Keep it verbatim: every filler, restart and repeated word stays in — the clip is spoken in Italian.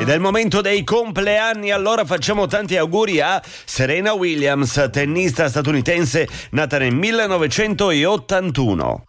Ed è il momento dei compleanni, allora facciamo tanti auguri a Serena Williams, tennista statunitense nata nel millenovecentottantuno.